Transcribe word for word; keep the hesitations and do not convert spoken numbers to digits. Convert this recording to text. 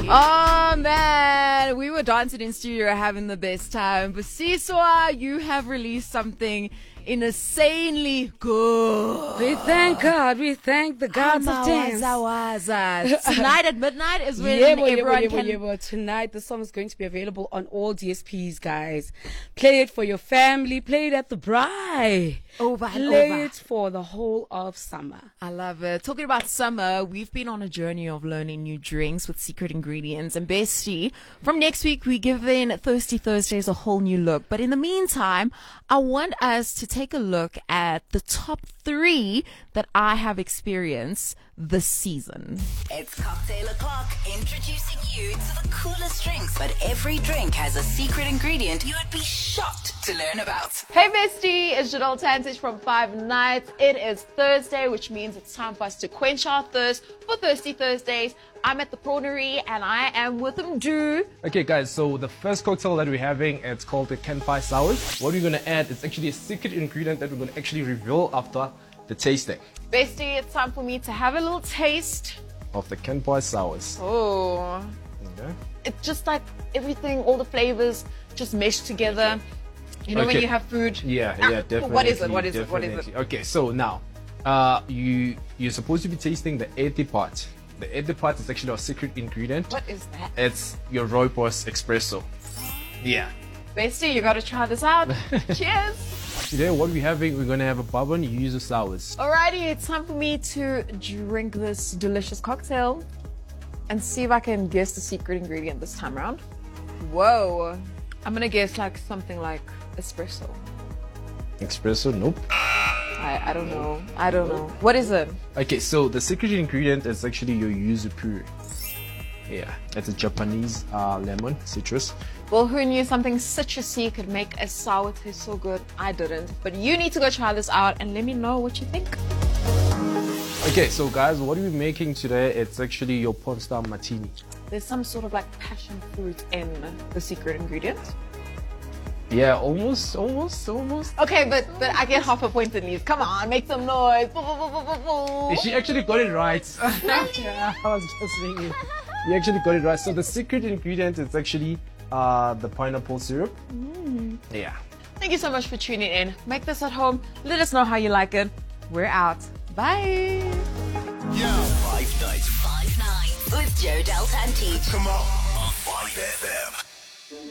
Oh man, we were dancing in studio having the best time. But Siswa, you have released something insanely good. We thank God. We thank the gods of dance. Tonight at midnight is when Yeah, boy, yeah, boy, everyone yeah, boy, can... yeah, boy. Tonight, the song is going to be available on all D S Ps, guys. Play it for your family. Play it at the braai. Over and Play over. it for the whole of summer. I love it. Talking about summer, we've been on a journey of learning new drinks with secret ingredients. And bestie, from next week, we give in Thirsty Thursdays a whole new look. But in the meantime, I want us to take a look at the top three that I have experienced this season. It's Cocktail O'Clock, introducing you to the coolest drinks. But every drink has a secret ingredient you would be shocked to learn about. Hey bestie, it's Janelle Tantich from Five Nights. It is Thursday, which means it's time for us to quench our thirst for Thirsty Thursdays. I'm at the Prawnery and I am with Mdu. Okay guys, so the first cocktail that we're having, it's called the Kenpai Sours. What we're going to add is actually a secret ingredient that we're going to actually reveal after the tasting Bestie, it's time for me to have a little taste of the Kenpai Sours. Oh, Okay. it's just like everything, all the flavors just meshed together. You know when Okay. you have food? Yeah, Ah, yeah, definitely. What is it? What is it? What is it? definitely. Okay, so now, uh, you, you're supposed to be tasting the eighty part. The eighty part is actually our secret ingredient. What is that? It's your Rooibos Espresso. Yeah. Bestie, you gotta try this out. Cheers! Today, what we're having, we're going to have a bourbon yuzu sours. Alrighty, it's time for me to drink this delicious cocktail and see if I can guess the secret ingredient this time around. Whoa. I'm gonna guess like something like espresso. Espresso? Nope. I, I don't know. I don't know. What is it? Okay, so the secret ingredient is actually your yuzu puree. Yeah, it's a Japanese uh, lemon, citrus. Well, who knew something citrusy could make a sour taste so good? I didn't. But you need to go try this out and let me know what you think. Okay, so guys, what we're making today, it's actually your porn star martini. There's some sort of like passion fruit in the secret ingredient. Yeah, almost, almost, almost. Okay, but but I get half a point at least. Come on, make some noise. Boo, boo, boo, boo, boo. She actually got it right. Yeah, I was just saying it. You actually got it right. So the secret ingredient is actually uh, the pineapple syrup. Mm. Yeah. Thank you so much for tuning in. Make this at home. Let us know how you like it. We're out. Bye. Yeah. Five Nights. Five Nine with Joe Deltante. Come on. On five F M.